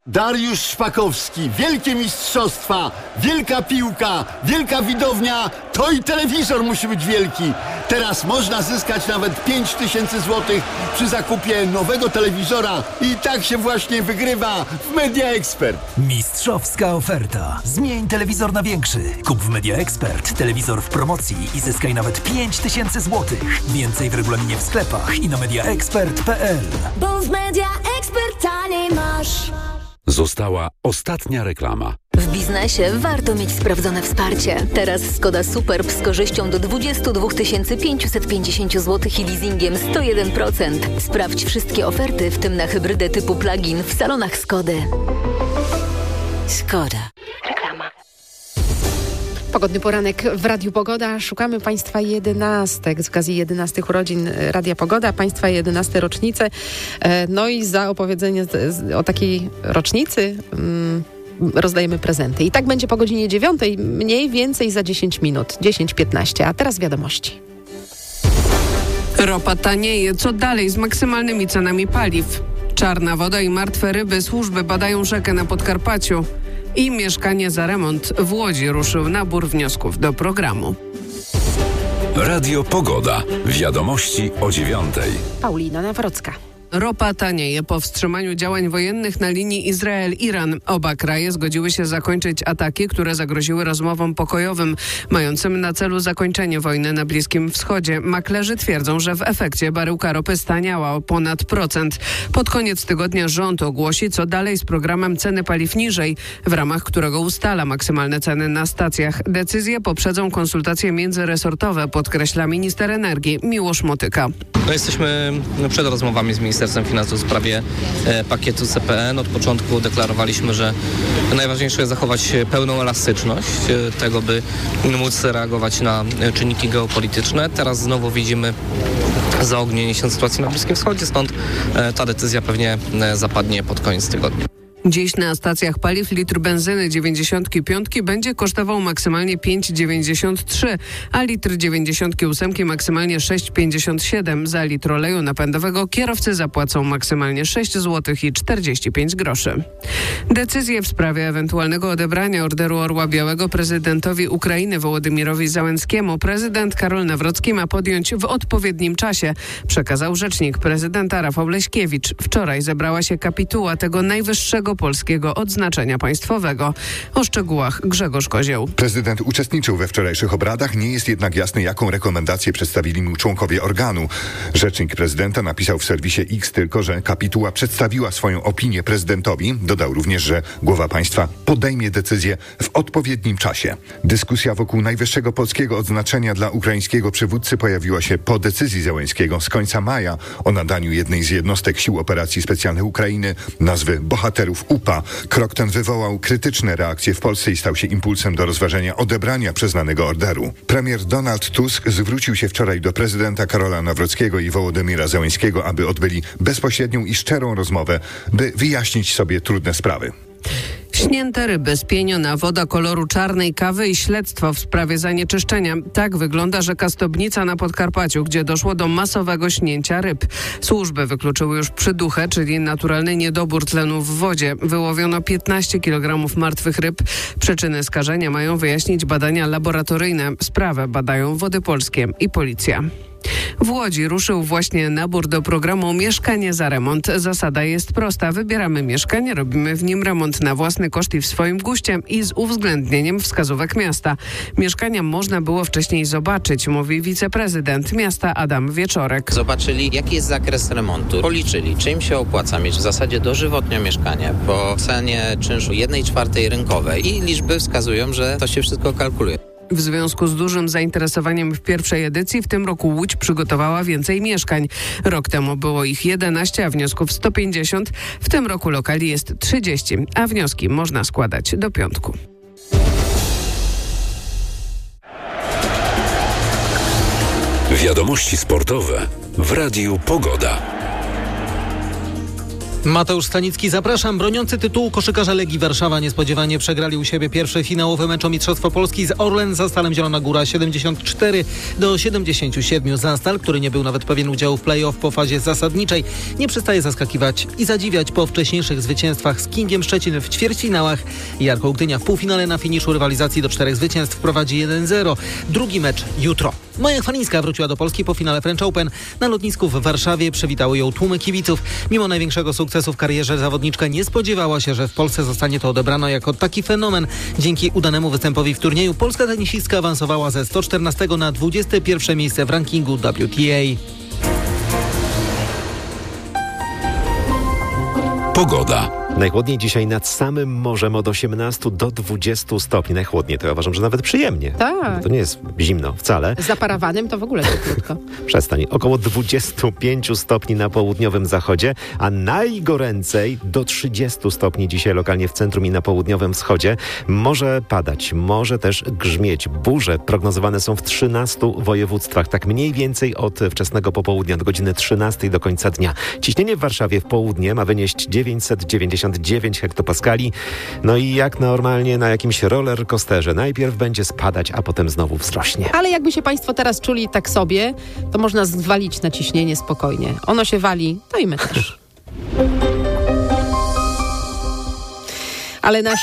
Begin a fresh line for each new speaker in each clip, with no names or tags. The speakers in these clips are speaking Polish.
Dariusz Szpakowski, wielkie mistrzostwa, wielka piłka, wielka widownia, to i telewizor musi być wielki. Teraz można zyskać nawet 5000 złotych przy zakupie nowego telewizora i tak się właśnie wygrywa w Media Expert.
Mistrzowska oferta. Zmień telewizor na większy. Kup w Media Expert telewizor w promocji i zyskaj nawet 5000 złotych. Więcej w regulaminie w sklepach i na mediaexpert.pl.
Bo w Media Expert taniej masz.
Została ostatnia reklama.
W biznesie warto mieć sprawdzone wsparcie. Teraz Skoda Superb z korzyścią do 22 550 zł i leasingiem 101%. Sprawdź wszystkie oferty, w tym na hybrydę typu plug-in w salonach Skody. Skoda. Reklama.
Pogodny poranek w Radiu Pogoda. Szukamy Państwa 11 z okazji 11 urodzin Radia Pogoda, Państwa 11 rocznice. No i za opowiedzenie o takiej rocznicy rozdajemy prezenty. I tak będzie po godzinie 9, mniej więcej za 10 minut, 10-15. A teraz wiadomości.
Ropa tanieje. Co dalej z maksymalnymi cenami paliw? Czarna woda i martwe ryby. Służby badają rzekę na Podkarpaciu. I mieszkanie za remont. W Łodzi ruszył nabór wniosków do programu.
Radio Pogoda. Wiadomości o 9:00.
Paulina Nawrocka.
Ropa tanieje po wstrzymaniu działań wojennych na linii Izrael-Iran. Oba kraje zgodziły się zakończyć ataki, które zagroziły rozmowom pokojowym, mającym na celu zakończenie wojny na Bliskim Wschodzie. Maklerzy twierdzą, że w efekcie baryłka ropy staniała o ponad 1%. Pod koniec tygodnia rząd ogłosi, co dalej z programem ceny paliw niżej, w ramach którego ustala maksymalne ceny na stacjach. Decyzje poprzedzą konsultacje międzyresortowe, podkreśla minister energii Miłosz Motyka.
Jesteśmy przed rozmowami z Ministerstwem Finansów w sprawie pakietu CPN. Od początku deklarowaliśmy, że najważniejsze jest zachować pełną elastyczność tego, by móc reagować na czynniki geopolityczne. Teraz znowu widzimy zaognienie się sytuacji na Bliskim Wschodzie, stąd ta decyzja pewnie zapadnie pod koniec tygodnia.
Dziś na stacjach paliw litr benzyny 95 będzie kosztował maksymalnie 5,93, a litr 98 maksymalnie 6,57. Za litr oleju napędowego kierowcy zapłacą maksymalnie 6 zł i 45 groszy. Decyzję w sprawie ewentualnego odebrania Orderu Orła Białego prezydentowi Ukrainy Wołodymirowi Załęckiemu prezydent Karol Nawrocki ma podjąć w odpowiednim czasie, przekazał rzecznik prezydenta Rafał Leśkiewicz. Wczoraj zebrała się kapituła tego najwyższego polskiego odznaczenia państwowego. O szczegółach Grzegorz Kozieł.
Prezydent uczestniczył we wczorajszych obradach, nie jest jednak jasne, jaką rekomendację przedstawili mu członkowie organu. Rzecznik prezydenta napisał w serwisie X tylko, że kapituła przedstawiła swoją opinię prezydentowi. Dodał również, że głowa państwa podejmie decyzję w odpowiednim czasie. Dyskusja wokół najwyższego polskiego odznaczenia dla ukraińskiego przywódcy pojawiła się po decyzji Załęckiego z końca maja o nadaniu jednej z jednostek Sił Operacji Specjalnych Ukrainy nazwy Bohaterów UPA. Krok ten wywołał krytyczne reakcje w Polsce i stał się impulsem do rozważenia odebrania przyznanego orderu. Premier Donald Tusk zwrócił się wczoraj do prezydenta Karola Nawrockiego i Wołodymira Załęckiego, aby odbyli bezpośrednią i szczerą rozmowę, by wyjaśnić sobie trudne sprawy.
Śnięte ryby, spieniona woda koloru czarnej kawy i śledztwo w sprawie zanieczyszczenia. Tak wygląda rzeka Stobnica na Podkarpaciu, gdzie doszło do masowego śnięcia ryb. Służby wykluczyły już przyduchę, czyli naturalny niedobór tlenu w wodzie. Wyłowiono 15 kg martwych ryb. Przyczyny skażenia mają wyjaśnić badania laboratoryjne. Sprawę badają Wody Polskie i policja. W Łodzi ruszył właśnie nabór do programu Mieszkanie za remont. Zasada jest prosta. Wybieramy mieszkanie, robimy w nim remont na własny koszt i w swoim guście i z uwzględnieniem wskazówek miasta. Mieszkania można było wcześniej zobaczyć, mówi wiceprezydent miasta Adam Wieczorek.
Zobaczyli, jaki jest zakres remontu. Policzyli, czym się opłaca mieć w zasadzie dożywotnio mieszkanie po cenie czynszu 1/4 rynkowej i liczby wskazują, że to się wszystko kalkuluje.
W związku z dużym zainteresowaniem w pierwszej edycji w tym roku Łódź przygotowała więcej mieszkań. Rok temu było ich 11, a wniosków 150. W tym roku lokali jest 30, a wnioski można składać do piątku.
Wiadomości sportowe w Radiu Pogoda.
Mateusz Stanicki, zapraszam. Broniący tytułu koszykarza Legii Warszawa niespodziewanie przegrali u siebie pierwszy finałowy mecz o Mistrzostwo Polski z Orlen Zastalem Zielona Góra 74-77. Zastal, który nie był nawet pewien udziału w play-off po fazie zasadniczej, nie przestaje zaskakiwać i zadziwiać po wcześniejszych zwycięstwach z Kingiem Szczecin w ćwierćfinałach. Jarko Gdynia w półfinale na finiszu rywalizacji do 4 zwycięstw prowadzi 1-0. Drugi mecz jutro. Maja Chwalińska wróciła do Polski po finale French Open. Na lotnisku w Warszawie przywitały ją tłumy kibiców. Mimo największego sukcesu w karierze zawodniczka nie spodziewała się, że w Polsce zostanie to odebrano jako taki fenomen. Dzięki udanemu występowi w turnieju polska tenisistka awansowała ze 114 na 21 miejsce w rankingu WTA.
Pogoda.
Najchłodniej dzisiaj nad samym morzem od 18 do 20 stopni. Najchłodniej to ja uważam, że nawet przyjemnie.
Tak.
To nie jest zimno wcale.
Za parawanem to w ogóle krótko.
Przestań. Około 25 stopni na południowym zachodzie, a najgoręcej do 30 stopni dzisiaj lokalnie w centrum i na południowym wschodzie. Może padać, może też grzmieć. Burze prognozowane są w 13 województwach. Tak mniej więcej od wczesnego popołudnia do godziny 13 do końca dnia. Ciśnienie w Warszawie w południe ma wynieść 999 hektopaskali. No i jak normalnie na jakimś roller coasterze. Najpierw będzie spadać, a potem znowu wzrośnie.
Ale jakby się Państwo teraz czuli tak sobie, to można zwalić na ciśnienie spokojnie. Ono się wali, to i my też. Ale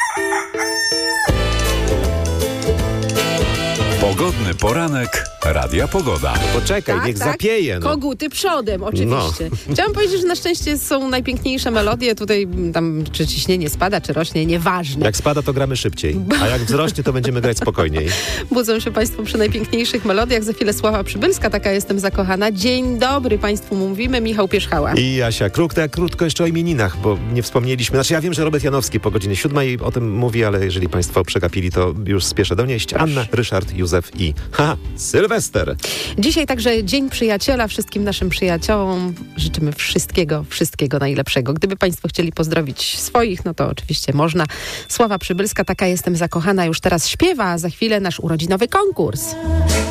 Pogodny poranek Radia Pogoda.
Poczekaj, niech zapieje. No.
Koguty przodem, oczywiście. Chciałam powiedzieć, że na szczęście są najpiękniejsze melodie. Tutaj tam czy ciśnienie spada, czy rośnie, nieważne.
Jak spada, to gramy szybciej. A jak wzrośnie, to będziemy grać spokojniej.
Budzą się Państwo przy najpiękniejszych melodiach. Za chwilę Sława Przybylska, taka jestem zakochana. Dzień dobry Państwu mówimy, Michał Pierzchała.
I Jasia Kruk, tak krótko jeszcze o imieninach, bo nie wspomnieliśmy. Znaczy ja wiem, że Robert Janowski po godzinie 7 o tym mówi, ale jeżeli Państwo przegapili, to już spieszę donieść. Proszę. Anna, Ryszard, Józef i Sylwester.
Dzisiaj także Dzień Przyjaciela. Wszystkim naszym przyjaciołom życzymy wszystkiego najlepszego. Gdyby Państwo chcieli pozdrowić swoich, no to oczywiście można. Sława Przybylska, taka jestem zakochana, już teraz śpiewa, a za chwilę nasz urodzinowy konkurs.